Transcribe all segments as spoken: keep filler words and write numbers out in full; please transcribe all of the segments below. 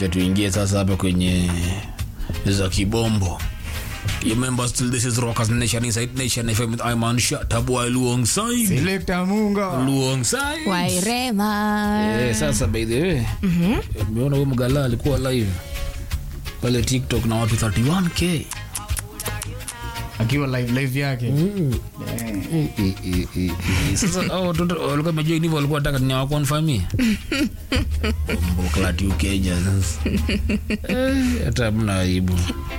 Acha tuingie sasa hapa kwenye za kibombo. You remember still this is Rockers Nation inside Nation F M with Iman Shatabwa alongside Selector Munga alongside Wairema. Eh, sasa by the way. Mhm. Umeona huyo mgala alikuwa live pale TikTok na watu thirty-one K. akiwa live live yake. Mm. Sasa hao watoto walikuwa wamejua hivyo, walikuwa wanataka ni wa confirm. Mbokla tu Kenya sasa. Eh, hata mna aibu.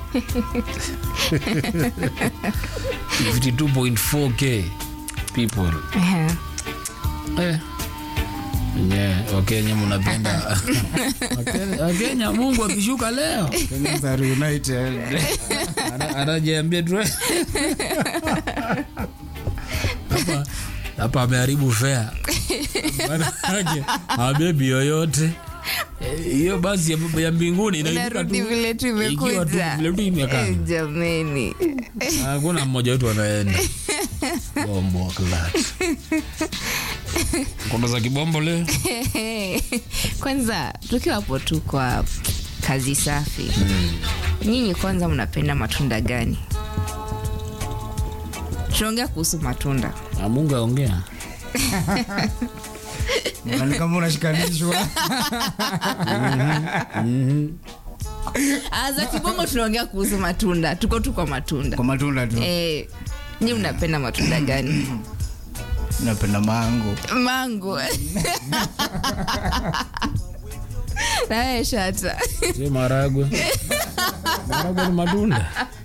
fifty-two point four K people. Eh. Eh. Yeah, Wakenya mnapenda. Wakenya, Wakenya Mungu akishuka leo. Kenya United. Anajiambia tu. Hapa hapa ameharibu fair. Bana yake habebi yoyote. Hiyo basi ya, ya mbinguni inaikuta tu vile tu imekuja. Vile tu imekaa. Eh, jameni. Hakuna mmoja wetu anaenda. Bombo class. Kuna za kibombo leo. Kwanza tukiwa hapo tu kwa kazi safi. Mm. Nyinyi kwanza mnapenda matunda gani? Tuongea kuhusu matunda. Na Mungu aongea. Nani kama unashikanishwa? Mhm. Aza kibombo tunaongea kuhusu matunda. Tuko tu kwa matunda. Kwa matunda tu. Eh, nyinyi mnapenda matunda gani? Napenda mango. Mango. Na shata. Sio maragwe. Maragwe ni matunda.